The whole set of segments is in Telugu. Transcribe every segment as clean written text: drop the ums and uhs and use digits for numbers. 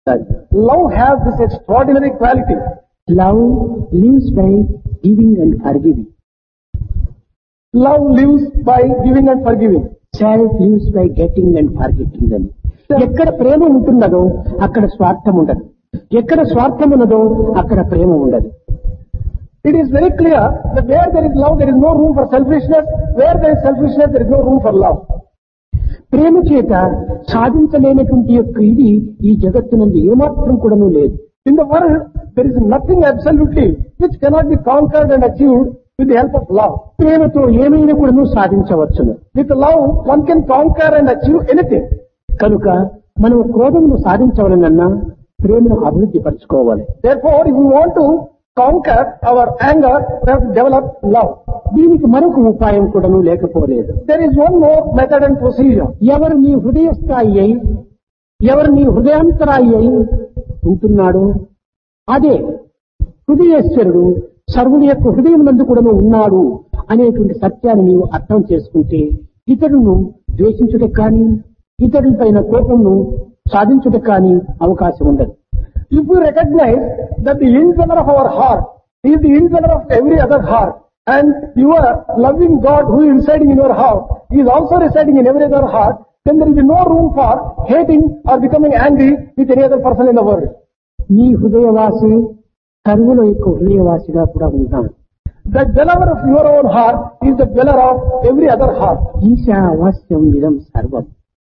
Love has this extraordinary quality. Love lives by giving and forgiving. Love lives by giving and forgiving. Self lives by getting and forgetting them. ఎక్కడ ప్రేమ ఉంటున్నదో అక్కడ స్వార్థం ఉండదు. ఎక్కడ స్వార్థం ఉన్నదో అక్కడ ప్రేమ ఉండదు. It is very clear that where there is love, there is no room for selfishness. Where there is selfishness, there is no room for love. ప్రేమ చేత సాధించలేనటువంటి యొక్క ఇది ఈ జగత్తునందు ఏమాత్రం కూడాను లేదు. In the world, there is nothing absolutely which cannot be conquered and achieved with the help of love. ప్రేమతో ఏమైనా కూడాను సాధించవచ్చును. With love, one can conquer and achieve anything. కనుక మనం క్రోధమును సాధించవలనన్నా ప్రేమను అభివృద్ధి పరచుకోవాలి. Therefore, if we want to conquer our anger, we have to develop love. దీనికి మరొక ఉపాయం కూడాను లేకపోలేదు. There is one more method and procedure. ఎవరు నీ హృదయస్థాయి అయి ఎవరు నీ హృదయాంతరాయి అయి ఉంటున్నాడో అదే హృదయేశ్వరుడు సర్వుని యొక్క హృదయం నందు కూడాను ఉన్నాడు అనేటువంటి సత్యాన్ని నీవు అర్థం చేసుకుంటే ఇతరులను ద్వేషించుటకు కానీ ఇతరుల పైన కోపంను సాధించుటకు కానీ అవకాశం ఉండదు. If we recognize that the indweller of our heart is the indweller of every other heart, and you are loving God who is residing in your heart, he is also residing in every other heart, then there will be no room for hating or becoming angry with any other person in the world. నీ హృదయవాసి సర్వుల యొక్క హృదయవాసిగా కూడా ఉంటాడు. The dweller of your own heart is the dweller of every other heart. ఈశావాస్యం విధం సర్వం.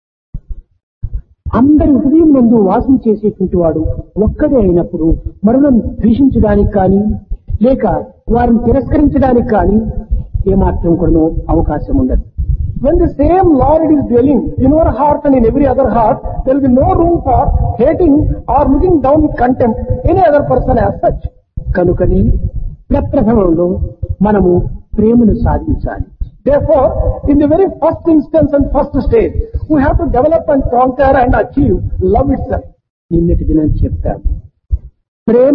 అందరి హృదయం నందు వాసం చేసేటువంటి వాడు ఒక్కడే అయినప్పుడు మరులను ద్వేషించడానికి కానీ లేక వారిని తిరస్కరించడానికి కానీ ఏమాత్రం కూడా అవకాశం ఉండదు. When the same Lord is dwelling in your heart and in every other heart, there will be no room for hating or looking down with contempt any other person as such. కనుకని ప్రప్రథమంలో మనము ప్రేమను సాధించాలి. Therefore, in the very first instance and first stage, we have to develop and conquer and achieve love itself. నిన్నటి దినం చెప్తాను. ప్రేమ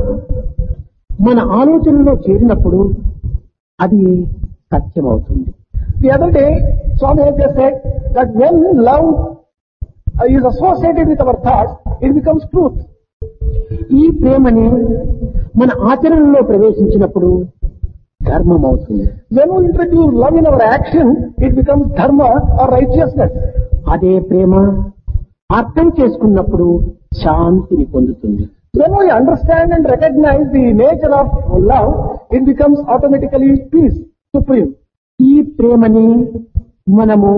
మన ఆలోచనలో చేరినప్పుడు అది సత్యమవుతుంది. The other day, Swami has just said that when love is associated with our thoughts, it becomes truth. ఈ ప్రేమని మన ఆచరణలో ప్రవేశించినప్పుడు ధర్మం అవుతుంది. When we introduce love in our action, it becomes dharma or righteousness. అదే ప్రేమ అర్థం చేసుకున్నప్పుడు శాంతిని పొందుతుంది. When we understand and recognize the nature of love, it becomes automatically peace, supreme. ఈ ప్రేమని మనము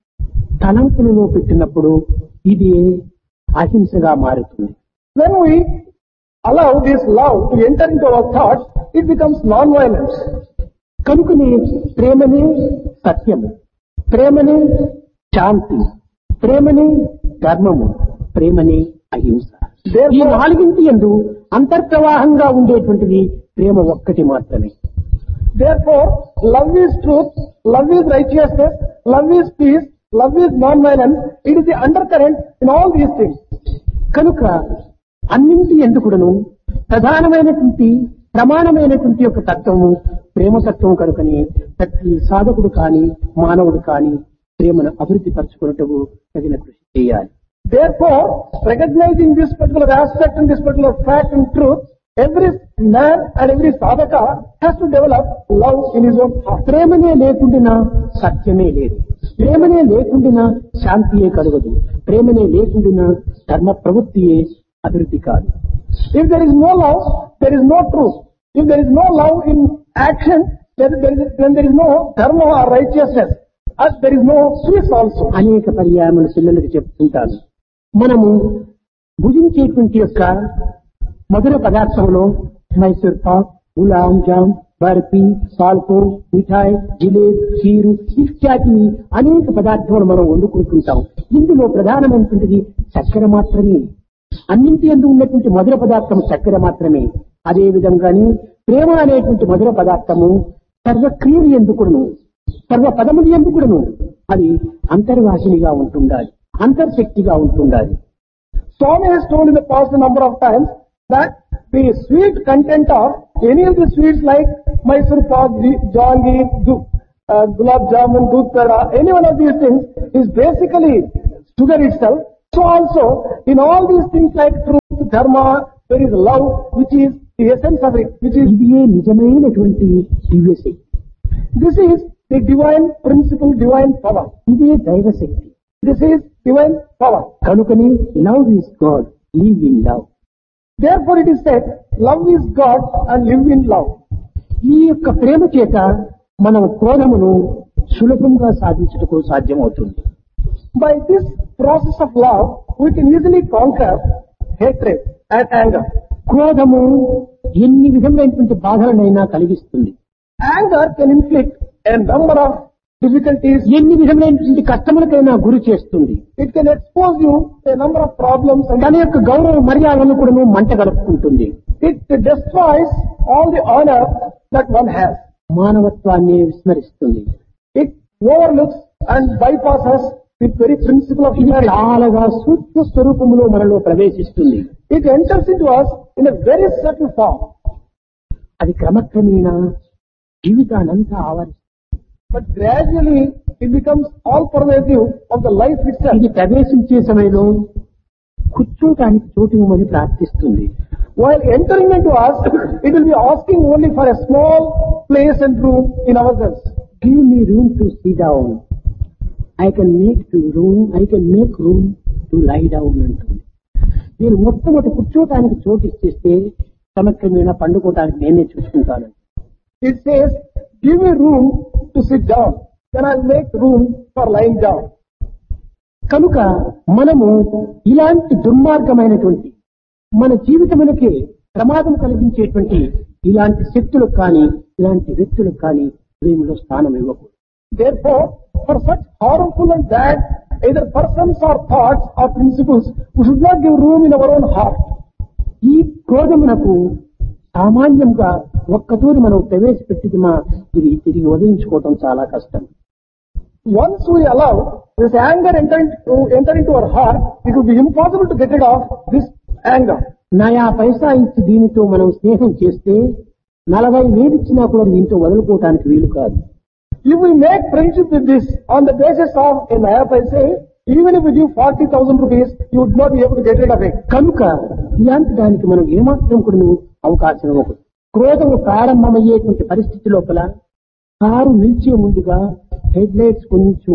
తలంపులలో పెట్టినప్పుడు ఇది అహింసగా మారుతుంది. When we allow this love to enter into our thoughts, it becomes non-violence. కనుకనే ప్రేమనే సత్యము, ప్రేమనే శాంతి, ప్రేమనే ధర్మము, ప్రేమనే అహింస. ఈ నాలుగింటి యందు అంతర్ప్రవాహంగా ఉండేటువంటిది ప్రేమ ఒక్కటి మాత్రమే. Therefore, love is truth, love is righteousness, love is peace, love is non-violence. It is the undercurrent in all these things. కనుక అన్నింటి ఎందుకుడను ప్రధానమైనటువంటి ప్రమాణమైనటువంటి యొక్క తత్వము ప్రేమ తత్వం కనుకని ప్రతి సాధకుడు కాని మానవుడు కాని ప్రేమను అభివృద్ధి పరచుకున్నట్టు తగిన కృషి చేయాలి. Therefore, recognizing this particular aspect and this particular fact and truth, every man and every sadhaka has to develop love in his own heart. ప్రేమనే లేకుండా సత్యమే లేదు, ప్రేమనే లేకుండా శాంతియే కలగదు, ప్రేమనే లేకుండా ధర్మ ప్రవృత్తియే అభివృద్ధి కాదు. If there is no love, there is no truth. If there is no love in action, then there is no dharma or righteousness. As there is no peace also. అనేక పర్యాయములు పిల్లలకు చెప్తుంటాను. మనము భుజించేటువంటి యొక్క మధుర పదార్థంలో మైసూర్ పాక్, గులాం జామ్, బర్ఫీ, పాల్కో, మిఠాయి, జిలేబీ, ఖీరు ఇత్యాది అనేక పదార్థాలు మనం వండుకుంటుంటాం. ఇందులో ప్రధానమైనటువంటిది చక్కెర మాత్రమే. అన్నింటి యందు ఉన్నటువంటి మధుర పదార్థం చక్కెర మాత్రమే. అదే విధంగానే ప్రేమ అనేటువంటి మధుర పదార్థము సర్వక్రియలు ఎందుకును సర్వ పదములు ఎందుకును అది అంతర్వాసినిగా ఉంటుండాలి, అంతర్శక్తిగా ఉంటుండాలి. Swami has told in the past a number of times that the sweet content of any of the sweets like Mysore pak, jaggery, gulab jamun, doodh peda, any one of these things is basically sugar itself. So also in all these things like fruit, dharma, there is love, which is the essence of it, which is, ఇదియే నిజమైనటువంటి దివ్యశక్తి. this is the divine principle, divine power. ఇదే దైవశక్తి. This is divine power. కనుకనే love is God, live in love. Therefore it is said, love is God and live in love. ఈ యొక్క ప్రేమ చేత మనం క్రోధమును సులభంగా సాధించుటకు సాధ్యమవుతుంది. By this process of love, we can easily conquer hatred and anger. క్రోధము ఎన్ని విధములైనటువంటి బాధలనైనా కలిగిస్తుంది. Anger can inflict a number of difficulties. ఎన్ని విధములైనటువంటి కష్టములకైనా గురి చేస్తుంది. It can expose you to a number of problems and తన యొక్క గౌరవ మర్యాదలను కూడా మంట గడుపుకుంటుంది. it destroys all the honor that one has. మానవత్వాన్ని విస్మరిస్తుంది. It overlooks and bypasses the very principle of ఇది humanity. చాలాగా సూక్ష్మ స్వరూపములో మనలో ప్రవేశిస్తుంది. It enters into us in a very subtle form. అది క్రమక్రమేణా జీవితానంతా ఆవరిస్తుంది. But gradually it becomes all pervasive of the life itself. ఇది ప్రవేశించే సమయంలో కూర్చోటానికి చోటు ఇవ్వమని ప్రార్థిస్తుంది. While entering into us, it will be asking only for a small place and room in ourselves. Give me room to sit down. I can make room to lie down అంటుంది. నేను మొట్టమొదటి కూర్చోటానికి చోటు ఇచ్చేస్తే క్రమక్రమేణా పండుకోవటానికి నేనే చూసుకుంటాను. It says, give me room to sit down, then I'll make room for lying down. కనుక మనము ఇలాంటి దుర్మార్గమైనటువంటి మన జీవితములకే ప్రమాదం కలిగించేటువంటి ఇలాంటి శక్తులకు కానీ ఇలాంటి వ్యక్తులకు కానీ హృదయంలో స్థానం ఇవ్వకూడదు. Therefore, for such harmful and bad either persons or thoughts or principles, we should not give room in our own heart. ఈ క్రోధమునకు సామాన్యంగా ఒక్కతూరి మనం ప్రవేశపెట్టిదిమా ఇది తిరిగి వదిలించుకోవటం చాలా కష్టం. Once we allow this anger enter into our heart, it would be impossible to get rid of this anger. నయా పైసా ఇచ్చి దీనితో మనం స్నేహం చేస్తే 40,000 ఇచ్చినా కూడా దీంతో వదులుకోవటానికి వీలు కాదు. If we make friendship with this on the basis of a naya paise, even if we give 40,000 rupees, you would not be able to get rid of it. కనుక ఇలాంటి దానికి మనం ఏమాత్రం కూడా అవకాశం ఇవ్వకూడదు. క్రోధము ప్రారంభమయ్యేటువంటి పరిస్థితి లోపల కారు నిలిచే ముందుగా హెడ్ లైట్స్ కొంచెం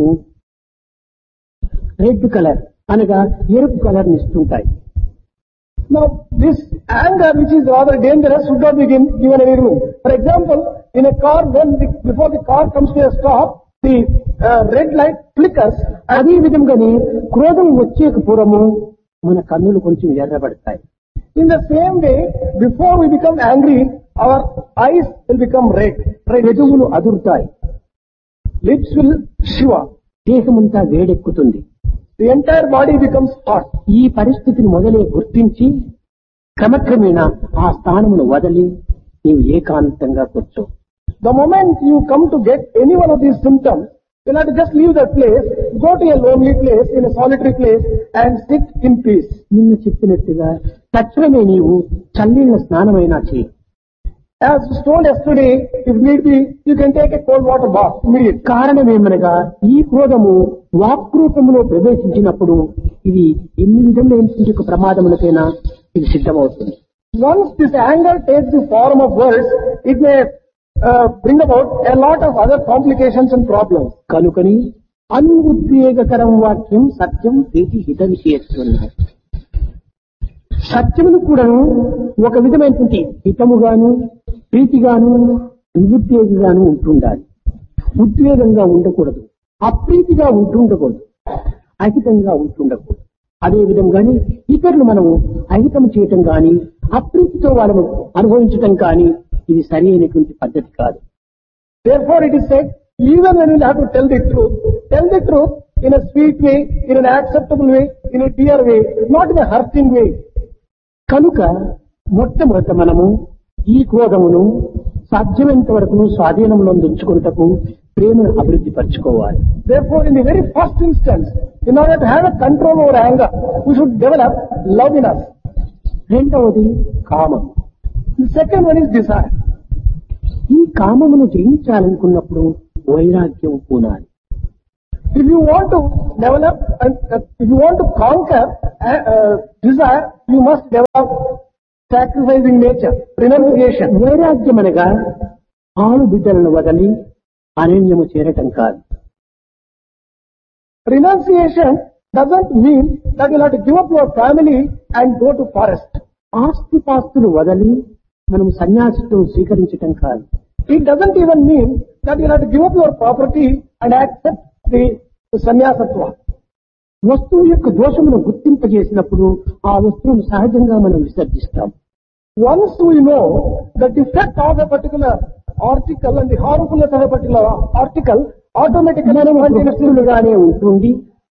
రెడ్ కలర్ అనగా ఎరుపు కలర్ ఇస్తుంటాయి. Now, this anger, which is rather dangerous, should not be given any room. For example, in a car, before the car comes to a stop, the red light flickers. అదే విధంగానే క్రోధం వచ్చే పూర్వము మన కన్నులు కొంచెం ఎర్రబడతాయి. In the same way, before we become angry, our eyes will become red. పెదవులు అదురుతాయి. Lips will shiver. దేహమంతా వేడెక్కుతుంది. The entire body becomes hot. ఈ పరిస్థితిని మొదలే గుర్తించి క్రమక్రమేణా ఆ స్థానమును వదిలి నీవు ఏకాంతంగా కూర్చో. The moment you come to get any one of these symptoms, you'll have to just leave that place, go to a lonely place, in a solitary place, and sit in peace. నిన్ను చెప్పినట్టుగా తక్షణమే నీవు చల్లీళ్ల స్నానమైనా చేయి. As was told yesterday, if need be, you can take a cold water bath immediately. కారణమేమనగా ఈ క్రోధము వాక్రూపములో ప్రవేశించినప్పుడు ఇది ఎన్ని విధములైన ప్రమాదములకైనా ఇది సిద్ధమవుతుంది. Once this anger takes the form of words, it may bring about a lot of other complications and problems. కనుకని అనుద్వేగకరం వాక్యం సత్యం ప్రీతి హిత విషయస్తున్నారు. సత్యమును కూడా ఒక విధమైనటువంటి హితముగాను ప్రీతిగాను నిరుద్వేగంగాను ఉంటుండాలి. ఉద్వేగంగా ఉండకూడదు, అప్రీతిగా ఉంటుండకూడదు, అహితంగా ఉంటుండకూడదు. అదే విధంగానే ఇతరులు మనము అహితం చేయటం గాని అప్రీతితో వాళ్ళను అనుభవించటం కానీ ఇది సరి అయినటువంటి పద్ధతి కాదు. Therefore it is said, even when you have to tell the truth in a sweet way, in an acceptable way, in a dear way, not in a hurting way. కనుక మొట్టమొదట మనము ఈ క్రోధమును సాధ్యమైనంత వరకు స్వాధీనంలో ఉంచుకున్నటకు ప్రేమను అభివృద్ధి పరచుకోవాలి. Therefore, in the very first instance, in order to have a control over anger, we should develop love in us. రెండవది కామం. The second one is desire. ఈ కామమును జయించాలనుకున్నప్పుడు వైరాగ్యం పూనాలి. If you want to develop and if you want to conquer desire, you must develop sacrificing nature, renunciation. వైరాగ్యం అనగా ఆలు బిడ్డలను వదలి అరణ్యము చేరటం కాదు. Renunciation doesn't mean that you'll have to give up your family and go to forest. ఆస్తిపాస్తులు వదలి మనం సన్యాసిత్వం స్వీకరించటం కాదు. It doesn't even mean that you'll have to give up your property and accept the sannyasatva. వస్తువు యొక్క దోషమును గుర్తింపజేసినప్పుడు ఆ వస్తువును సహజంగా మనం విసర్జిస్తాం. Once we know the defect of a particular article and the harmfulness of a particular article, automatically మనం గృహస్థులుగానే ఉంటుండి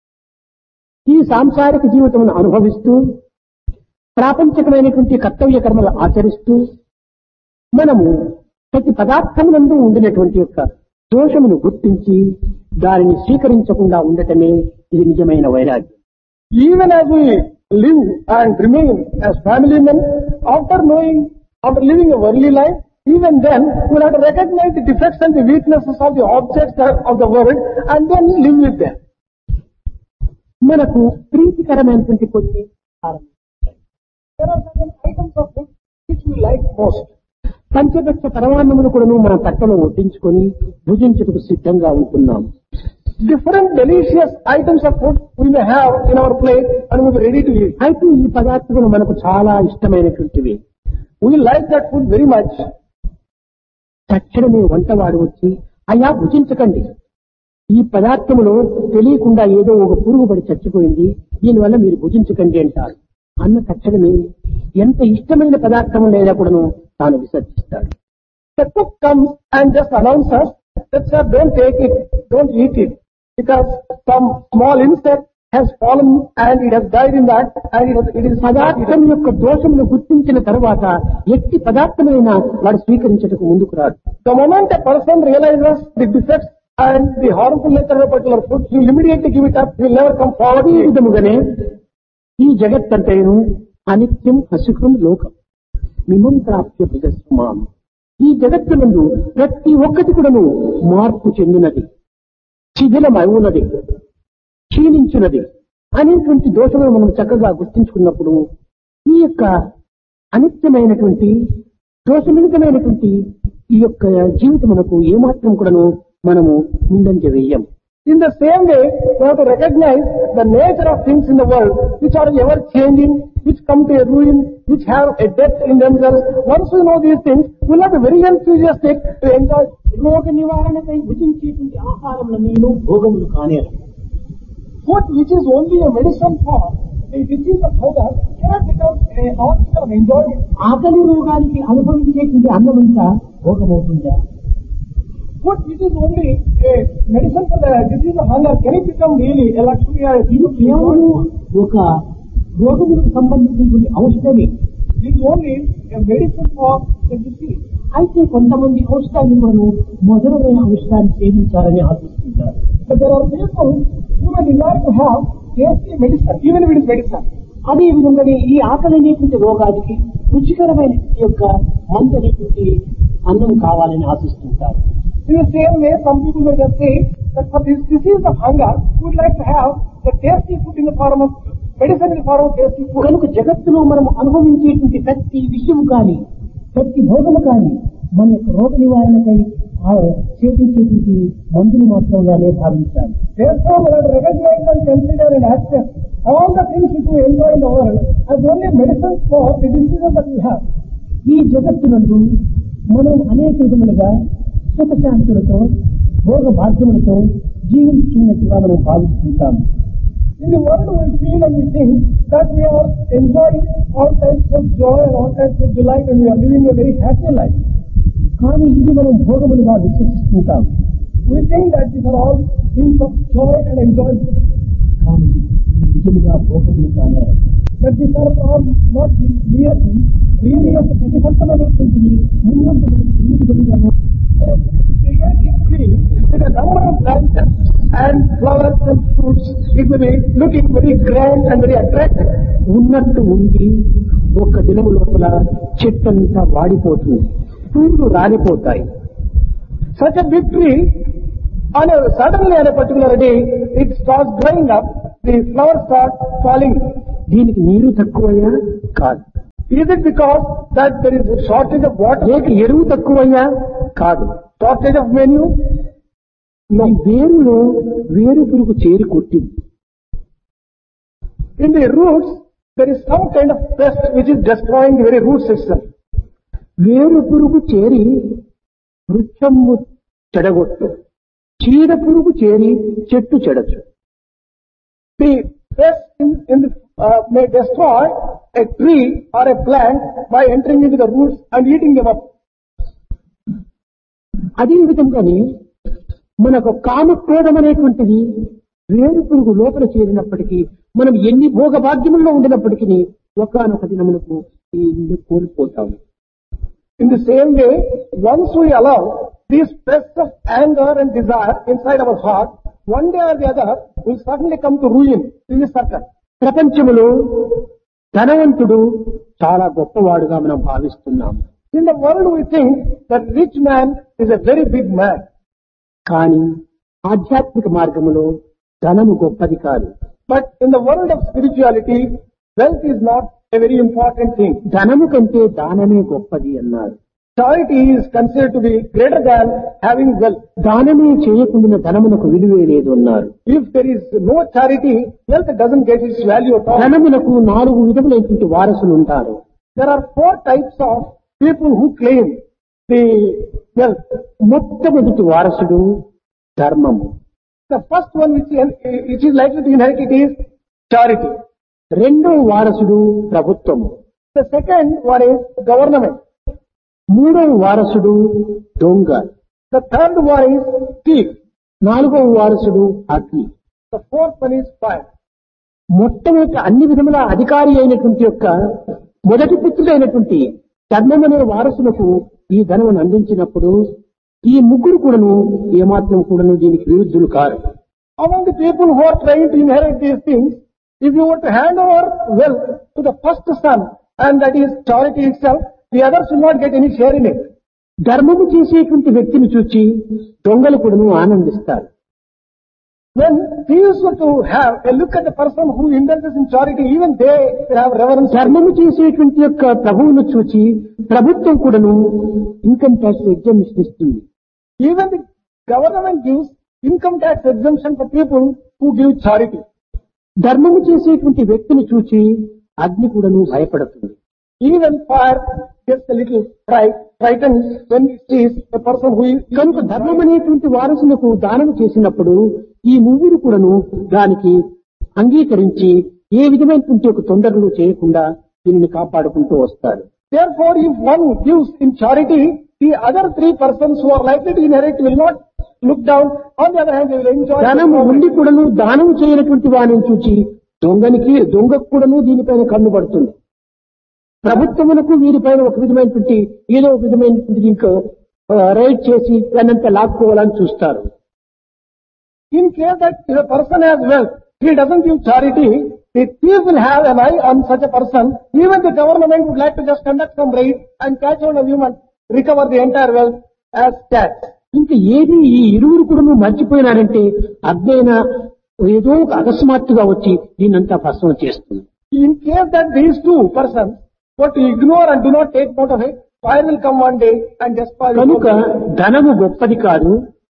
ఈ సాంసారిక జీవితమును అనుభవిస్తూ ప్రాపంచికమైనటువంటి కర్తవ్య కర్మలు ఆచరిస్తూ మనము ప్రతి పదార్థమునందు ఉండినటువంటి యొక్క దోషమును గుర్తించి దానిని స్వీకరించకుండా ఉండటమే ఇది నిజమైన వైరాగ్యం. even as we live and remain as family men, after living a worldly life, even then we'll have to recognize the defects and the weaknesses of the objects of the world and then live with them. మనకు ప్రీతికరమైనటువంటి కొన్ని There are certain items of food which we like most. పంచభక్ష పరమాన్నమును కూడా మనం తట్టలో వడ్డించుకొని భుజించుటకు సిద్ధంగా ఉంటున్నాం. Different delicious items of food we may have in our plate and we will be ready to eat. అయితే ఈ పదార్థములు మనకు చాలా ఇష్టమైనటువంటివి. We like that food very much. తక్షణమే వంటవాడు వచ్చి అయ్యా భుజించకండి, ఈ పదార్థములో తెలియకుండా ఏదో ఒక పురుగు పడి చచ్చిపోయింది, దీనివల్ల మీరు భుజించకండి అంటారు. అన్న తక్షణమే ఎంత ఇష్టమైన పదార్థం లేదా కూడాను తాను విసర్జిస్తాడు. The cook comes and just announces that sir, don't take it, don't eat it, because some small insect has fallen and it has died in that and it is పదార్థం యొక్క దోషమును గుర్తించిన తర్వాత ఎట్టి పదార్థమైనా వాడు స్వీకరించటకు ముందుకు రాడు. The moment a person realizes the defects and the harmful nature of a particular food, he will immediately give it up, he will never come forward. ఈ విధముగానే ఈ జగత్తంటేను అనిత్యం అసుఖం లోకం మిమం ప్రాప్య భుజస్మాం. ఈ జగత్తునందు ప్రతి ఒక్కటి కూడాను మార్పు చెందినది, శిథిలమవునది, క్షీణించినది అనేటువంటి దోషములను మనం చక్కగా గుర్తించుకున్నప్పుడు ఈ యొక్క అనిత్యమైనటువంటి దోషమితమైనటువంటి ఈ యొక్క జీవితమునకు ఏమాత్రం కూడాను మనము ముందంజ వేయం. In the same way, we have to recognize the nature of things in the world which are ever changing, which come to a ruin, which have a death in themselves. Once we know these things, we will have to be very enthusiastic to enjoy. రోగ నివారణకై భుజించేటువంటి ఆహారములను భోగములు కానేరు. Food which is only a medicine for the disease of hunger cannot become an object of enjoyment. ఆకలి రోగానికి అనుభవించేటువంటి అన్నమంతా భోగమవుతుందా? Food which is only a medicine for the disease of hunger, can it become really a luxury or a ఇది కేవలం ఒక రోగములకు సంబంధించినటువంటి ఔషధమే. It is only a medicine for the disease. అయితే కొంతమంది ఔషధాన్ని మనము మధురమైన ఔషధాన్ని సేవించాలని ఆశిస్తుంటారు. But there are people who may desire to have tasty medicine, even if it is medicine. అదే విధంగానే ఈ ఆకలి అనేటువంటి రోగానికి రుచికరమైన యొక్క మందు అనేటువంటి అన్నం కావాలని ఆశిస్తుంటారు. In the same way, some people may just say that for this disease of hunger, we would like to have the tasty food in the form of medicine in the form of tasty food. కనుక జగత్తులో మనం అనుభవించేటువంటి ప్రతి విషయము కానీ ప్రతి భోగము కానీ మన యొక్క రోగ నివారణకై చేపించేటువంటి మందులు మాత్రంగానే భావించాలి. Therefore, we have to recognize and consider and accept all the things which we enjoy in the world as only medicines for the diseases that we have. ఈ జగత్తునందు మనం అనేక విధములుగా సుఖశాంతులతో భోగ భాగ్యములతో జీవించున్నట్టుగా మనం భావిస్తుంటాము. In the world we feel and we think that we are enjoying all types of joy and all types of delight and we are living a very happy life. కానీ ఇది మనం భోగములుగా విశ్వసిస్తుంటాం. We think that these are all things of joy and enjoyment. కానీ నిజముగా భోగములు కానే. But these are all not really యొక్క ప్రతిఫలమైనటువంటిది ముందు ఎన్ని విధముగా with a number of branches and flowers and fruits, it will be looking very grand and very attractive. ఉన్నట్టు ఉండి ఒక్క దినము లోపల చెట్టంతా వాడిపోతుంది, పూలు రాలిపోతాయి. Such a big tree Suddenly on a particular day, it starts drying up, the flowers start falling. దీనికి నీరు తక్కువయ్యా కాదు, Is it because that there is a shortage of water? లేక ఎరువు తక్కువయ్యా కాదు. Shortage of menu? ఈ వేరులో వేరు పురుగు చేరి కొట్టింది. In the roots, there is some kind of pest which is destroying the very root system. వేరు పురుగు చేరి వృక్షము చెడగొట్టు, చీడ పురుగు చేరి చెట్టు చెడచ్చు. The pest may destroy a tree or a plant by entering into the roots and eating them up. అదే విధంగానే మనకు కామక్రోధం అనేటువంటిది వేరు పురుగు లోపల చేరినప్పటికీ మనం ఎన్ని భోగభాగ్యముల్లో ఉండినప్పటికీ ఒకానొక దినమునకు ఈ కోల్పోతాము. In the same way, once we allow these pests of anger and desire inside our heart, one day or the other will certainly come to ruin in the circle. ప్రపంచములో ధనవంతుడు చాలా గొప్పవాడుగా మనం భావిస్తున్నాము. In the world we think that rich man is a very big man. కానీ ఆధ్యాత్మిక మార్గములో ధనము గొప్పది కాదు. But in the world of spirituality, wealth is not a very important thing. ధనము కంటే దానమే గొప్పది అన్నారు. Charity is considered to be greater than having wealth. దానమే చేయకుండా ధనమునకు విలువే లేదు అన్నారు. If there is no charity, wealth doesn't get its value at all. ధనమునకు 4 విధములైనటువంటి వారసులు ఉంటారు. There are 4 types of people who claim the wealth. మొట్టమొదటి వారసుడు ధర్మము. The first one which is likely to inherit it is charity. రెండో వారసుడు ప్రభుత్వము. The second one is government. మూడవ వారసుడు దొంగ. The third one is thief. నాలుగవ వారసుడు అగ్ని. The fourth one is fire. మొట్టమొదటి అన్ని విధముల అధికారి అయినటువంటి యొక్క మొదటి పుత్రుడైనటువంటి ధర్మం అనే వారసులకు ఈ ధనమును అందించినప్పుడు ఈ ముగ్గురు కూడాను ఏమాత్రం కూడాను దీనికి విరుద్ధులు car. Among the people who are trying to inherit these things, if you were to hand over wealth to the first son, and that is charity itself, the others will not get any share in it. ధర్మము చేసేటువంటి వ్యక్తిని చూచి దొంగలు కూడాను ఆనందిస్తారు. When thieves were to have a look at the person who indulges in charity, even they have reverence. ధర్మము చేసేటువంటి యొక్క ప్రభువును చూచి ప్రభుత్వం కూడాను ఇన్కమ్ ట్యాక్స్ ఎగ్జామిషన్ ఇస్తుంది. Even the government gives income tax exemption for people who give charity. ధర్మము చేసేటువంటి వ్యక్తిని చూచి అగ్ని కూడాను భయపడుతుంది. Even fire gets a little frightened when it sees a person who is. కనుక ధర్మం అనేటువంటి వారసులకు దానం చేసినప్పుడు ఈ ముగ్గురు కూడాను దానికి అంగీకరించి ఏ విధమైనటువంటి ఒక తొందరలు చేయకుండా దీనిని కాపాడుకుంటూ వస్తారు. Therefore, if one gives in charity, the other 3 persons who are likely to inherit will not look down. On the other hand, they will enjoy. ధనము ఉండి కూడాను దానం చేయనటువంటి వారిని చూచి దొంగకు కూడాను దీనిపైన కన్ను పడుతుంది. ప్రభుత్వమునకు వీరిపైన ఒక విధమైనటువంటి ఏదో ఒక విధమైనటువంటి దీంట్లో రైడ్ చేసి దానంతా లాక్కోవాలని చూస్తారు. In case that if a person has wealth, he doesn't give charity, the thief will have an eye on such a person. Even the government would like to just conduct some raid and catch hold of him and recover the entire wealth as tax. ఇంకా ఏది ఈ ఇరువురు కూడా మర్చిపోయినారంటే అగ్నైన ఏదో ఒక అకస్మాత్తుగా వచ్చి దీనంతా భస్మం చేస్తుంది. In case that these 2 persons were to ignore and do not take note of it, fire will come one day and destroy. కనుక ధనము గొప్పది కాదు,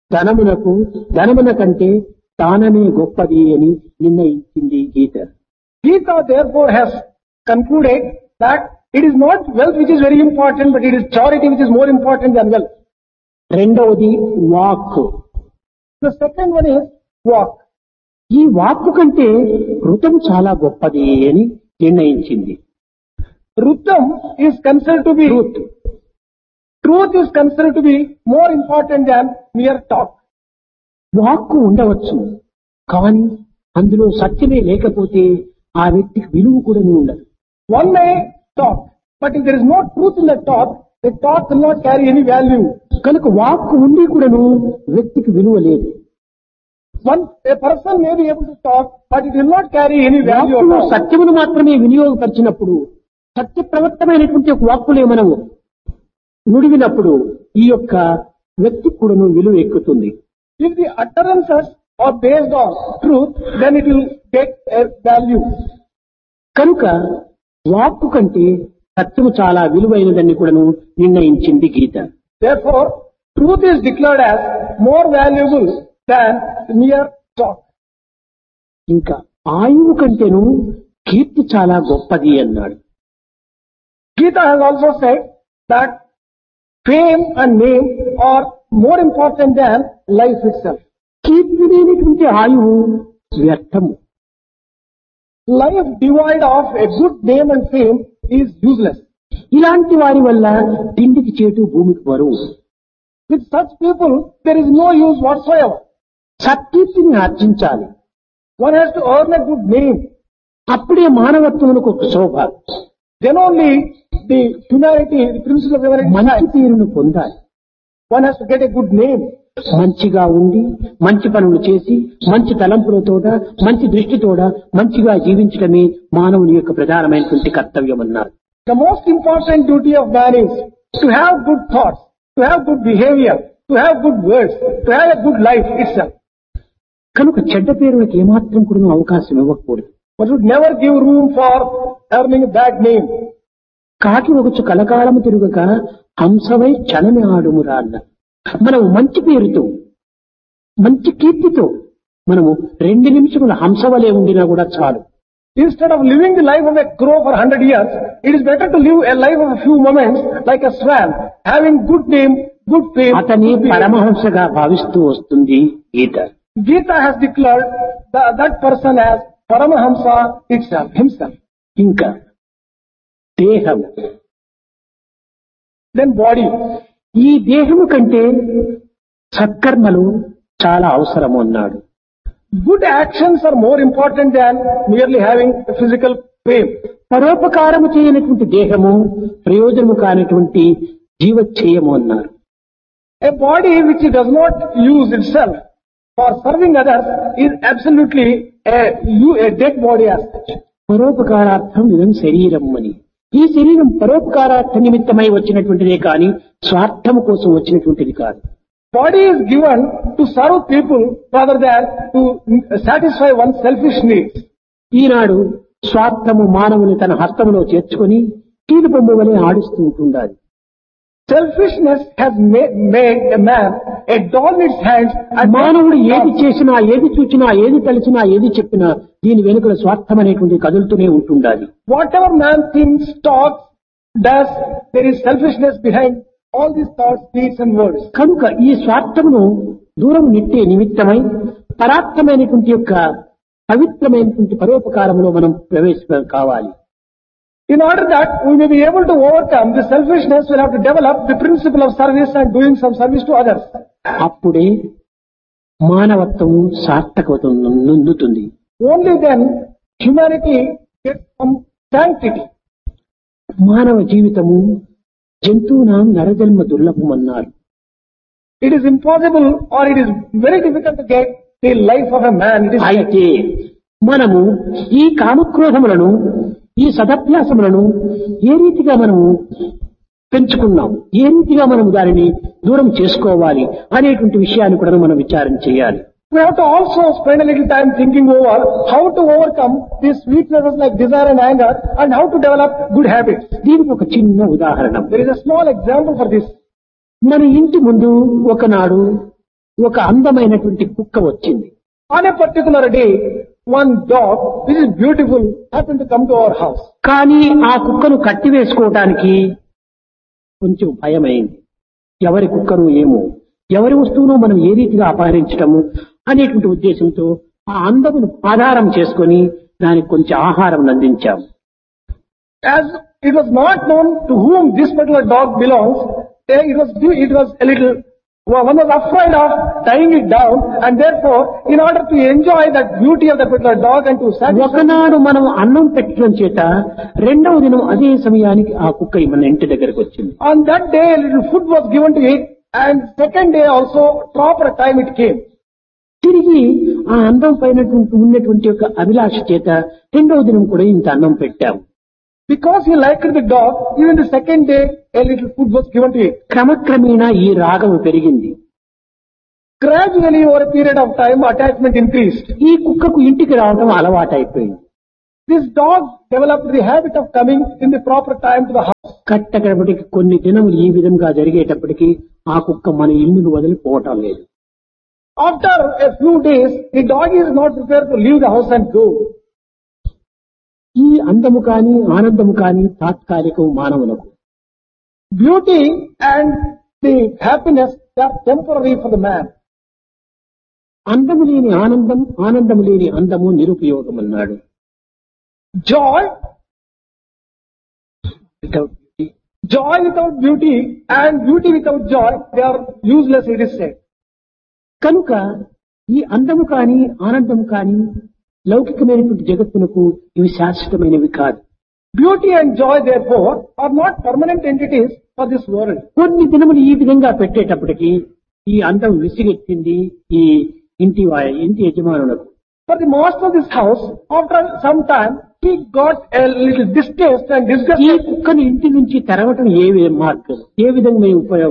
ధనమున కంటే దానమే గొప్పది అని నిర్ణయించింది గీత. Gita therefore has concluded that it is not wealth which is very important, but it is charity which is more important than wealth. రెండవది వాక్కు. The second one is walk. ఈ వాక్కు కంటే ఋతం చాలా గొప్పది అని నిర్ణయించింది. Rutam is considered to be truth. Truth is considered to be more important than mere talk. వాక్కు ఉండవచ్చు, కానీ అందులో సత్యమే లేకపోతే ఆ వ్యక్తికి విలువ కూడా ఉండదు. One may talk, but if there is no truth in the talk will not carry any value. కనుక వాక్కు ఉండి కూడాను వ్యక్తికి విలువ లేదు. A person may be able to talk, but it will not carry any value at all. సత్యమును మాత్రమే వినియోగపరిచినప్పుడు, సత్య ప్రవర్తమైనటువంటి ఒక వాక్కులే మనము నుడివినప్పుడు ఈ యొక్క వ్యక్తి కూడాను విలువ ఎక్కుతుంది. If the utterances are based on truth, then it will get a value. కనుక వాక్కు కంటే సత్యము చాలా విలువైనదని కూడాను నిర్ణయించింది గీత. Therefore, truth is declared as more valuable than mere talk. ఇంకా ఆయువు కంటేను కీర్తి చాలా గొప్పది అన్నాడు. Gita has also said that fame and name are more important than life itself. కీర్తి లేనటువంటి ఆయువు వ్యర్థము. Life devoid of a good name and fame is useless. ఇలాంటి వారి వల్ల తిండికి చేటు భూమికి బరువు. With such people, there is no use whatsoever. సత్కీర్తిని ఆర్జించాలి. One has to earn a good name. అప్పుడే మానవత్వమునకు ఒక శోభ. Then only the humanity, the principle of humanity. మంచి పేరును పొందాలి. One has to get a good name. మంచిగా ఉండి మంచి పనులు చేసి మంచి తలంపులతోడ మంచి దృష్టితోడ మంచిగా జీవించడమే మానవుని యొక్క ప్రధానమైనటువంటి కర్తవ్యం అన్నారు. The most important duty of man is to have good thoughts, to have good behavior, to have good words, to have a good life itself. కనుక చెడ్డ పేరులకు ఏమాత్రం కూడా అవకాశం ఇవ్వకూడదు. But should never give room for earning a bad name. కాకి ఒకచు కలకాలము తిరుగక హంసవై క్షణమే ఆడుమురా అన్న. మనం మంచి పేరుతో మంచి కీర్తితో మనము 2 నిమిషముల హంసవలే ఉండినా కూడా చాలు. Instead of living the life of a crow for 100 years, it is better to live a life of a few moments like a swan, having good name, good fame. అతని పరమహంసగా భావిస్తూ వస్తుంది గీత. Gita has declared that person as Paramahamsa itself, himself. ఇంకా దేహం, Then body. ఈ దేహము కంటే సత్కర్మలు చాలా అవసరము అన్నాడు. Good actions are more important than merely having a physical fame. పరోపకారము చేయనటువంటి దేహము ప్రయోజనము కానటువంటి జీవచ్ఛేయము అన్నారు. A body which does not use itself for serving others is absolutely a dead body as such. పరోపకారార్థం ఇదం శరీరం అని. ఈ శరీరం పరోపకారార్థ నిమిత్తమై వచ్చినటువంటిదే కానీ స్వార్థము కోసం వచ్చినటువంటిది కాదు. Body is given to serve people rather than to satisfy one's selfish needs. ఈనాడు స్వార్థము మానవుని తన హస్తములో చేర్చుకొని కీలు బొమ్మ వలె ఆడిస్తూ ఉంటుండాలి. Selfishness has made a man a doll in its hands. మానవుడు ఏది చేసినా, ఏది చూచినా, ఏది తలచినా, ఏది చెప్పినా దీని వెనుకల స్వార్థం అనేటువంటి కదులుతూనే ఉంటుండాలి. Whatever man thinks, talks, does, there is selfishness behind all these thoughts, deeds and words. కనుక ఈ స్వార్థమును దూరం నెట్టే నిమిత్తమై పరార్థమైనటువంటి యొక్క పవిత్రమైనటువంటి పరోపకారంలో మనం ప్రవేశం కావాలి. In order that we may be able to overcome the selfishness, we'll have to develop the principle of service and doing some service to others. అప్పుడే మానవత్వము సార్థకత నొందుతుంది. Only then humanity gets some sanctity. మానవ జీవితము జంతువునాం నరజన్మ దుర్లభమన్నారు. It is impossible or it is very difficult to get the life of a man. అయితే మనము ఈ కామక్రోధములను, ఈ సదభ్యాసములను ఏ రీతిగా మనము పెంచుకున్నాం, ఏ రీతిగా మనం దానిని దూరం చేసుకోవాలి అనేటువంటి విషయాన్ని కూడా మనం విచారం చేయాలి. We have to also spend a little time thinking over how to overcome these weaknesses like desire and anger and how to develop good habits. దీనికి ఒక చిన్న ఉదాహరణ. There is a small example for this. మన ఇంటి ముందు ఒకనాడు ఒక అందమైనటువంటి కుక్క వచ్చింది. On a particular day, one dog, which is beautiful, happened to come to our house. కానీ ఆ కుక్కను కట్టివేసుకోవడానికి కొంచెం భయమైంది. ఎవరి కుక్కను ఏమో, ఎవరి వస్తువును మనం ఏ రీతిగా అపహరించటము అనేటువంటి ఉద్దేశంతో ఆ అందమును ఆధారం చేసుకొని దానికి కొంచెం ఆహారం అందించాము. As it was not known to whom this particular dog belongs, it was a little, one was afraid of tying it down, and therefore, in order to enjoy that beauty of that particular dog and to satisfy. ఒకనాడు మనం అన్నం పెట్టడం చేత రెండవ దినం అదే సమయానికి ఆ కుక్క మన ఇంటి దగ్గరకు వచ్చింది. On that day, a little food was given to it, and second day also, proper time it came. తిరిగి ఆ అందం పైన ఉన్నటువంటి యొక్క అభిలాష చేత రెండవ దినం కూడా ఇంత అన్నం పెట్టాము. Because he liked the dog, even the second day, a little food was given to it. క్రమక్రమేణా ఈ రాగం పెరిగింది. Gradually, over a period of time, attachment increased. ఈ కుక్కకు ఇంటికి రావడం అలవాటైపోయింది. This dog developed the habit of coming in the proper time to the house. కట్టకడపటికి కొన్ని దినములు ఈ విధంగా జరిగేటప్పటికి ఆ కుక్క మన ఇల్లును వదిలిపోవటం లేదు. After a few days, the dog is not prepared to leave the house and go. ఈ అందము కాని ఆనందము కాని తాత్కాలికం మానవులకు. Beauty and the happiness are temporary for the man. అందము లేని ఆనందం, ఆనందము లేని అందము నిరుపయోగం అన్నాడు. Joy without beauty and beauty without joy, they are useless, it is said. కనుక ఈ అందము కాని ఆనందము కాని లౌకికమైనటువంటి జగత్తునకు ఇవి శాశ్వతమైనవి కాదు. Beauty and joy, therefore, are not permanent entities for this world. కొన్ని దినములు ఈ విధంగా పెట్టేటప్పటికి ఈ అందం విసిగెత్తింది ఈ ఇంటి యజమానులకు. For the master of this house, after some time, he got a little distaste and ఈ disgusted. కుక్కను ఇంటి నుంచి తరవటం ఏ మార్గం, ఏ విధంగా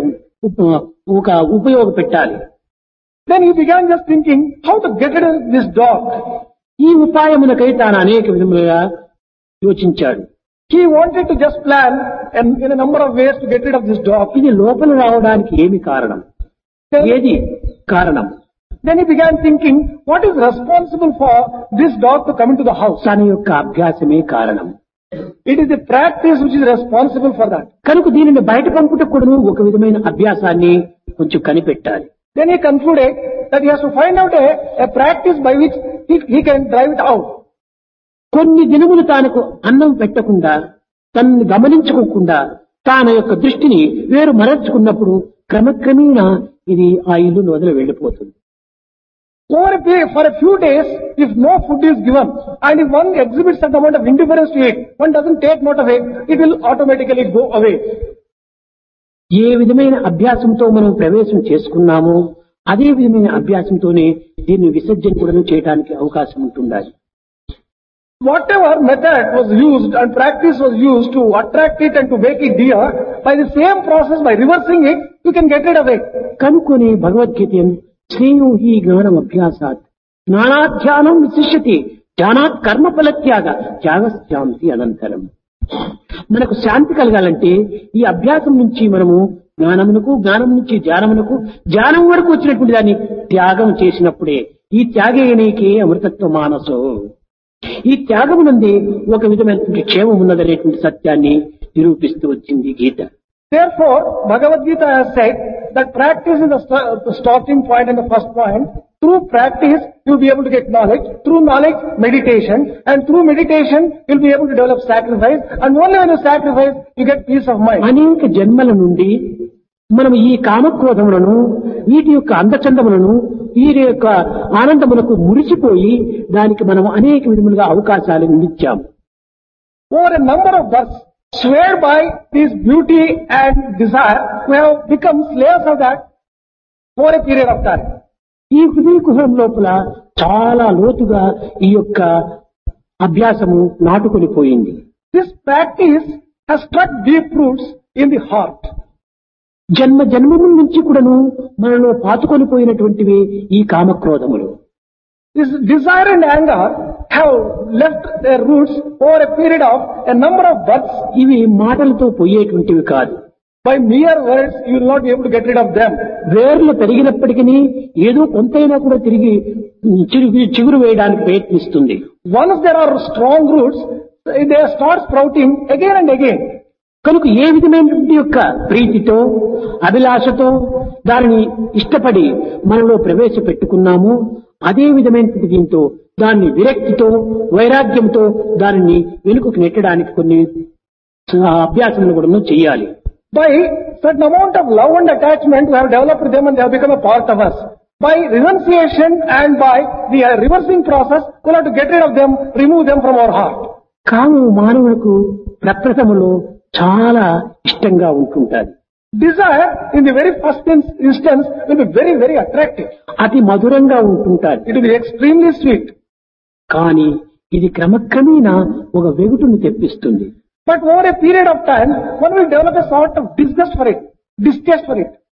ఉపయోగపెట్టాలి. Then he began just thinking how to get rid of this dog. ఈ ఉపాయమునకై తాను అనేక విధములుగా యోచించాడు. He wanted to just plan in a number of ways to get rid of this dog. ఇది లోపల రావడానికి ఏమి కారణం, ఏది కారణం? Then he began thinking, what is responsible for this dog to come into the house? తన యొక్క అభ్యాసమే కారణం. It is the practice which is responsible for that. కనుక దీనిని బయట పంపుటకు కూడా ఒక విధమైన అభ్యాసాన్ని కొంచెం కనిపెట్టాలి. Then he concluded that he has to find out a practice by which he can drive it out. కొన్ని దినములు తానకు అన్నం పెట్టకుండా, తనని గమనించుకోకుండా తాన యొక్క దృష్టిని వేరు మరల్చుకున్నప్పుడు క్రమక్రమేణా ఇది ఆ ఇల్లును వదిలి వెళ్లిపోతుంది. For a few days, if no food is given, and if one exhibits that amount of indifference to it, one doesn't take note of it, it will automatically go away. ఏ విధమైన అభ్యాసంతో మనం ప్రవేశం చేసుకున్నామో అదే విధమైన అభ్యాసంతోనే దీన్ని విసర్జన కూడా చేయడానికి అవకాశం ఉంటుండాలి. Whatever method was used and practice was used to attract it and to make it dear, by the same process, by reversing it, you can get rid of it. కనుకొని Bhagavad Gita శ్రేయో హి జ్ఞానం అభ్యాసాత్ జ్ఞానాధ్యానం విశిష్యతి జ్ఞానాత్ కర్మఫల త్యాగశాంతి అనంతరం. మనకు శాంతి కలగాలంటే ఈ అభ్యాసం నుంచి మనము జ్ఞానం నుంచి జ్ఞానం వరకు వచ్చినటువంటి దాన్ని త్యాగం చేసినప్పుడే ఈ త్యాగేయనికి అమృతత్వ మానసో. ఈ త్యాగమునందే ఒక విధమైనటువంటి క్షేమం ఉన్నదనేటువంటి సత్యాన్ని నిరూపిస్తూ వచ్చింది గీత. Therefore, Bhagavad Gita has said that practice is the starting point and the first point. Through practice, you will be able to get knowledge. Through knowledge, meditation. And through meditation, you will be able to develop sacrifice. And only when you sacrifice, you get peace of mind. అనేక జన్మల నుండి మనం ఈ కామక్రోధములను, వీటి యొక్క అందచందములను, వీరి యొక్క ఆనందములకు మురిసిపోయి దానికి మనం అనేక విధములుగా అవకాశాలు ఇచ్చాము. Over a number of births, swayed by this beauty and desire, we have become slaves of that for a period of time. ఈ హృదయ కుహరం లోపల చాలా లోతుగా ఈ యొక్క అభ్యాసము నాటుకొని పోయింది. This practice has struck deep roots in the heart. జన్మముల నుంచి కూడాను మనలో పాతుకొని పోయినటువంటివి ఈ కామక్రోధములు. This desire and anger have left their roots over a period of a number of births. ఇవి మాటలతో పోయేటువంటివి కాదు. By mere words, you will not be able to get rid of them. వేర్లు పెరిగినప్పటికీ ఏదో కొంతైనా కూడా తిరిగి చిగురు వేయడానికి ప్రయత్నిస్తుంది. Once there are strong roots, they start sprouting again and again. కనుక ఏ విధమైనటువంటి యొక్క ప్రీతితో, అభిలాషతో దానిని ఇష్టపడి మనలో ప్రవేశపెట్టుకున్నామో అదే విధమైనటువంటి దీంతో దాన్ని విరక్తితో, వైరాగ్యంతో దానిని వెనుకకు నెట్టడానికి కొన్ని అభ్యాసములు కూడా చేయాలి. By certain amount of love and attachment, we have developed them and they have become a part of us. By renunciation and by the reversing process, we have to get rid of them, remove them from our heart. కాము మానవులకు ప్రప్రథములో చాలా ఇష్టంగా ఉంటుంటారు. Desire in the very first instance will be very, very attractive. అతి మధురంగా ఉంటుంటారు. It will be extremely sweet. కానీ ఇది క్రమక్రమేణా ఒక వెగుటును తెప్పిస్తుంది. But over a period of time, one will develop a sort of disgust for it, distaste for it.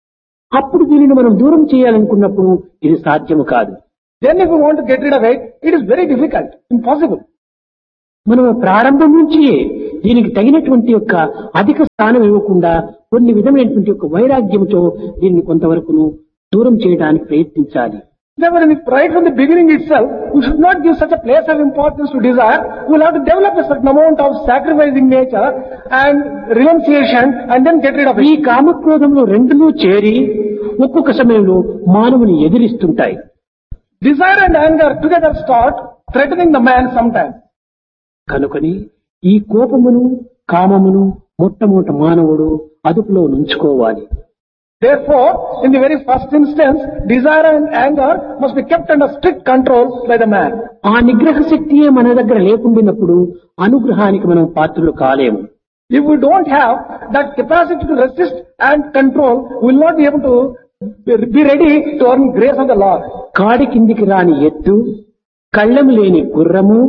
అప్పుడు దీనిని మనం దూరం చేయాలనుకున్నప్పుడు ఇది సాధ్యము కాదు. Then if you want to get rid of it, it is very difficult, impossible. మనం ప్రారంభం నుంచి దీనికి తగినటువంటి యొక్క అధిక స్థానం ఇవ్వకుండా కొన్ని విధమైనటువంటి యొక్క వైరాగ్యంతో దీన్ని కొంతవరకును దూరం చేయడానికి ప్రయత్నించాలి. Therefore, right from the beginning itself, you should not give such a place of importance to desire. You will have to develop a certain amount of sacrificing nature and renunciation and then get rid of ఈ it. కామక్రోధంలో రెండునూ చేరి ఒక్కొక్క సమయంలో మానవుని ఎదిరిస్తుంటాయి. Desire and anger together start threatening the man sometimes. కనుకని ఈ కోపమును కామమును మొట్టమొదట మానవుడు అదుపులో ఉంచుకోవాలి. Therefore, in the very first instance, desire and anger must be kept under strict control by the man. ఆ నిగ్రహ శక్తియే మన దగ్గర లేకుండినప్పుడు అనుగ్రహానికి మనం పాత్రలు కాలేము. If we don't have that capacity to resist and control, we will not be able to be ready to earn grace of the Lord. కాడి కిందికి రాని ఎత్తు, కళ్ళెం లేని గుర్రము,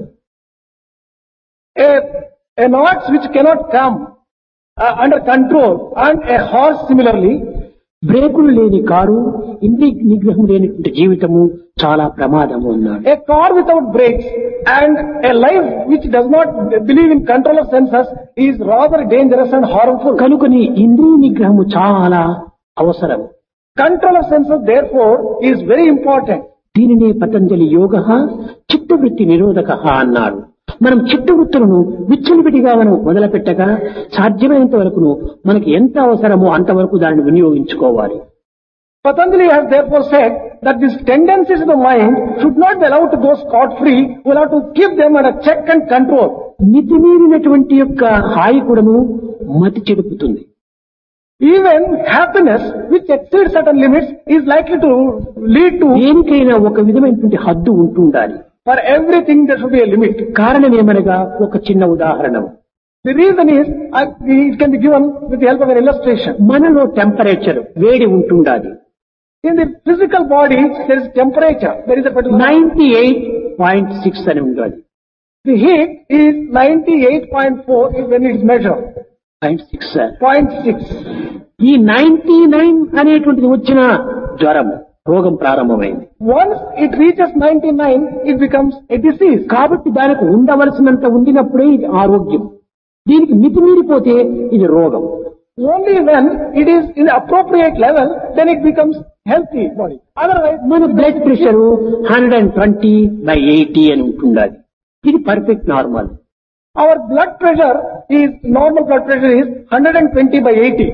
An ox which cannot come under control and a horse similarly, బ్రేకులు లేని కారు, ఇంద్రియ నిగ్రహం లేనటువంటి జీవితము చాలా ప్రమాదము అన్నాడు. a car without brakes and a life which does not believe in control of senses is rather dangerous and harmful. కనుకని ఇంద్రియ నిగ్రహము చాలా అవసరం. Control of senses therefore is very important. దీనినే పతంజలి యోగ చిత్తవృత్తి నిరోధక అన్నాడు. మనం చిత్తవృత్తులను విచ్చలవిడిగా మనం మొదలుపెట్టగా సాధ్యమైనంత వరకును మనకి ఎంత అవసరమో అంతవరకు దానిని వినియోగించుకోవాలి. Patanjali has therefore said that these tendencies of the mind should not be allowed to go scot-free. We will have to keep them under check and control. మితిమీరినటువంటి యొక్క హాయి కూడాను మతి చెడుపుతుంది. Even happiness which exceeds certain limits is likely to lead to. దేనికైనా ఒక విధమైనటువంటి హద్దు ఉంటుండాలి. For everything there should be a limit. కారణం ఏమనగా ఒక చిన్న ఉదాహరణ. The reason is, it can be given with the help of an illustration. మనలో టెంపరేచర్ వేడి ఉంటుండాలి. In the physical body, there is temperature. There is a particular 98.6 అని ఉండాలి. The heat is 98.4 when it is measured. 0.6. 0.6. ఈ 99 అనేటువంటిది వచ్చిన జ్వరము, రోగం ప్రారంభమైంది. Once it reaches 99, it becomes a disease. కాబట్టి దానికి ఉండవలసినంత ఉండినప్పుడే ఇది ఆరోగ్యం. దీనికి మితిమీరిపోతే ఇది రోగం. Only when it is in the appropriate level, then it becomes healthy body. Otherwise, మన బ్లడ్ ప్రెషర్ 120/80 అని ఉంటుండాలి. ఇది perfect normal. our blood pressure is, normal blood pressure is 120/80.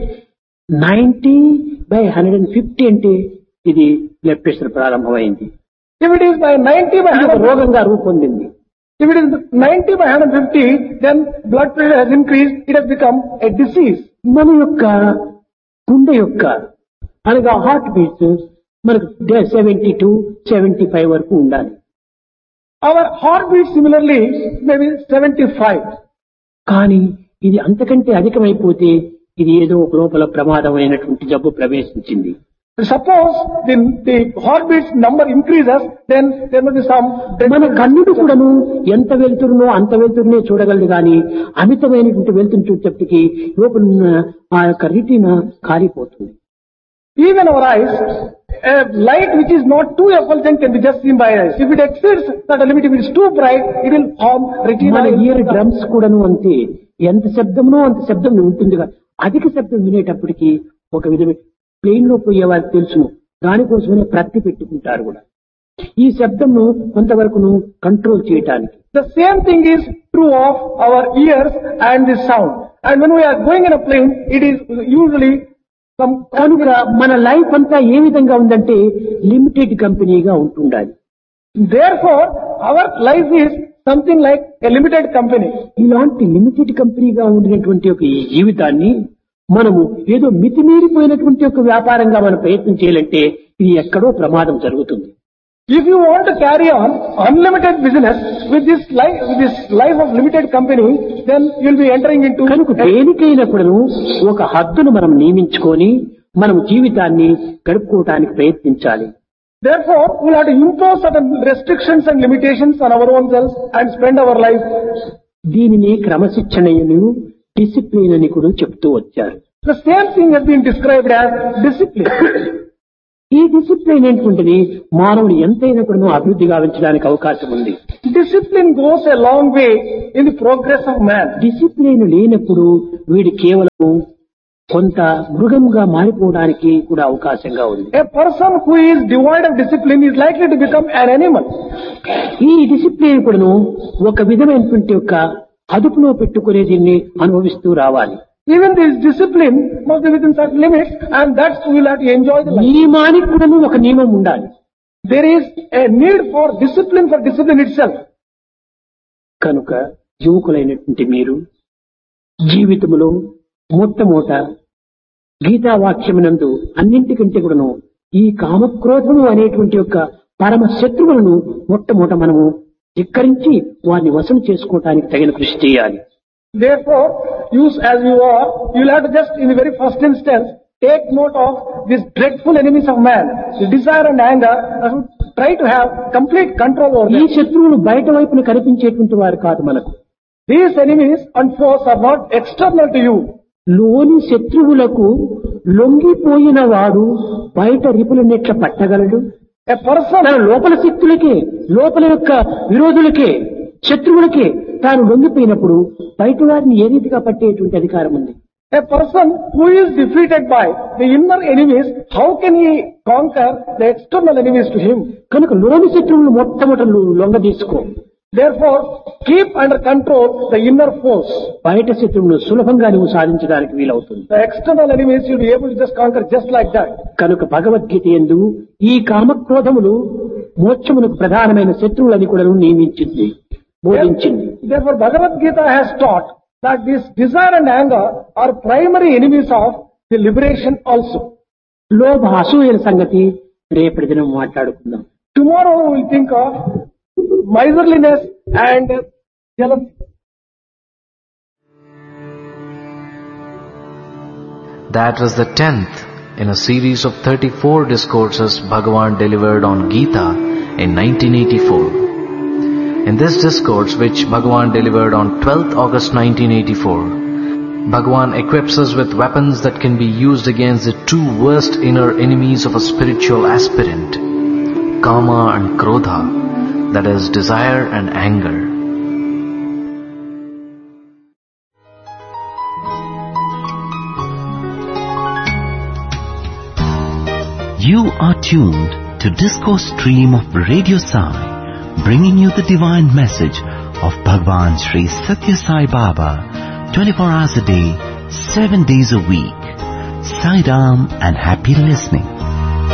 90/150 అంటే ఇది బ్లడ్ ప్రెషర్ ప్రారంభమైంది. If it is by 90/100, ఇది ఒక రోగంగా రూపొందింది. if it is 90/150, then blood pressure has increased, it has become a disease. మన యొక్క గుండె యొక్క అనగా హార్ట్ బీట్స్ మనకు 72-75 వరకు ఉండాలి. Our heartbeat similarly maybe 75. కానీ ఇది అంతకంటే అధికమైపోతే ఇది ఏదో ఒక లోపల ప్రమాదమైనటువంటి జబ్బు ప్రవేశించింది. Suppose the heartbeat's number increases, then there must be some. మన కన్నుడు కూడాను ఎంత వెళ్తురునో అంత వెళ్తురునే చూడగలదు కానీ అమితమైనటువంటి వెళ్తురు చూసేటప్పటికి లోపల ఆ యొక్క రెటీనా కాలిపోతుంది. Even our eyes, a light which is not too effulgent can be just seen by eyes. If it exceeds that limit, if it is too bright, it will harm retina. మన ఇయర్ డ్రమ్స్ కూడాను అంతే, ఎంత శబ్దమునో అంత శబ్దం ఉంటుంది. అధిక శబ్దం వినేటప్పటికి ఒక విధమైన ప్లేన్ లో పోయే వారికి తెలుసును, దానికోసమే ప్రతి పెట్టుకుంటారు కూడా ఈ శబ్దంను కొంతవరకును కంట్రోల్ చేయటానికి. The same thing is true of our ears and the sound. And when we are going in a plane, it is usually some. కనుక మన లైఫ్ అంతా ఏ విధంగా ఉందంటే లిమిటెడ్ కంపెనీగా ఉంటుండాలి. Therefore, our life is something like a limited company. ఇలాంటి లిమిటెడ్ కంపెనీగా ఉండినటువంటి ఒక ఈ జీవితాన్ని మనము ఏదో మితిమీరిపోయినటువంటి ఒక వ్యాపారంగా మనం ప్రయత్నం చేయాలంటే ఇది ఎక్కడో ప్రమాదం జరుగుతుంది. If you want to carry on unlimited business with this life of limited company, then you will be entering into. కనుక దేనికైనా కూడా ఒక హద్దును మనం నియమించుకొని మనం జీవితాన్ని గడుపుకోవటానికి ప్రయత్నించాలి. Therefore, we will have to impose certain restrictions and limitations on our own selves and spend our life. దీనిని క్రమశిక్షణను డిసిప్లిన్ అని కూడా చెప్తూ వచ్చారు. The same thing has been described as discipline. ఈ డిసిప్లిన్ ఏంటంటే మానవుడు ఎంతైనా కూడా అభివృద్ధి గావించడానికి అవకాశం ఉంది. Discipline goes a long way in the progress of man. Discipline లేనప్పుడు వీడు కేవలం కొంత మృగంగా మారిపోవడానికి కూడా అవకాశంగా ఉంది. A person who is devoid of discipline is likely to become an animal. ఈ డిసిప్లిన్ కూడాను ఒక విధమైనటువంటి యొక్క అదుపులో పెట్టుకునే దీన్ని అనుభవిస్తూ రావాలి. Even this discipline must be within certain limits, and that's we will have to enjoy the life. నియమానికి కూడాను ఒక నియమం ఉండాలి. There is a need for discipline itself. కనుక యువకులైనటువంటి మీరు జీవితంలో మొట్టమొదట గీతావాక్యమునందు అన్నింటికంటే కూడాను ఈ కామక్రోధము అనేటువంటి యొక్క పరమ శత్రువులను మొట్టమొదట మనము ధిక్కరించి వారిని వశం చేసుకోవటానికి తగిన కృషి చేయాలి. Therefore, use as you are, you will have to just in the very first instance take note of these dreadful enemies of man, the desire and anger, and try to have complete control over ఈ them. శత్రువులు బయట వైపున కనిపించేటువంటి వారు కాదు మనకు. These enemies and foes are not external to you. లోని శత్రువులకు లొంగిపోయిన వాడు బయట రిపులనెట్ల పట్టగలడు. A person, లోపల శక్తులకే, లోపల యొక్క విరోధులకే, శత్రువులకే తాను లొంగిపోయినప్పుడు బయట వారిని ఏ రీతిగా పట్టేటువంటి అధికారం ఉంది. a person who is defeated by the inner enemies, how can he conquer the external enemies to him? కనుక లోని శత్రువులు మొట్టమొదట లొంగ తీసుకో. Therefore, keep under control the inner force. బయట శత్రువును సులభంగా నువ్వు సాధించడానికి వీలవుతుంది. The external enemies you'll be able to just conquer just like that. కనుక భగవద్గీత యందు ఈ కామక్రోధములు మోక్షమునకు ప్రధానమైన శత్రువులని కూడా నియమించింది, బోధించింది. Therefore, Bhagavad Gita has taught that this desire and anger are primary enemies of the liberation also. లోభ అసూయల సంగతి రేపటి దినం మాట్లాడుకుందాం. Tomorrow we will think of miserliness and jealousy. That was the 10th in a series of 34 discourses Bhagavan delivered on Gita in 1984. In this discourse, which Bhagavan delivered on 12th August 1984, Bhagavan equips us with weapons that can be used against the two worst inner enemies of a spiritual aspirant, Kama and Krodha, that is, desire and anger. You are tuned to Discourse Stream of Radio Sai, bringing you the divine message of Bhagwan Sri Satya Sai Baba, 24 hours a day, 7 days a week. Sai Ram and happy listening.